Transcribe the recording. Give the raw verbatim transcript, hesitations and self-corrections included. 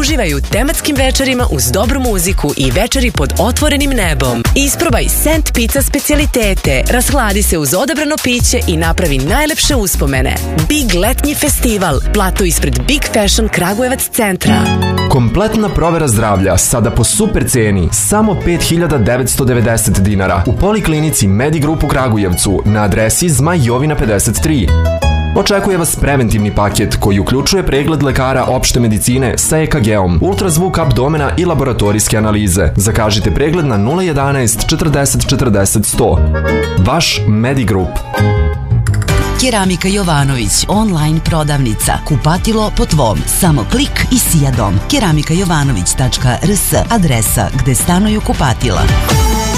Uživaj u tematskim večerima uz dobru muziku i večeri pod otvorenim nebom. Isprobaj Sent Pizza specijalitete, rashladi se uz odabrano piće i napravi najlepše uspomene. Big letnji festival, plato ispred Big Fashion Kragujevac centra. Kompletna provera zdravlja, sada po super ceni, samo pet hiljada devetsto devedeset dinara u Poliklinici Medigroup u Kragujevcu na adresi Zmaj Jovina pedeset tri. Očekuje vas preventivni paket koji uključuje pregled lekara opšte medicine sa E K G-om, ultrazvuk abdomena i laboratorijske analize. Zakažite pregled na nula jedanaest četrdeset četrdeset sto. Vaš Medigroup. Keramika Jovanović, online prodavnica. Kupatilo po tvom. Samo klik i sija dom. keramika jovanović tačka r s, adresa gde stanuju kupatila.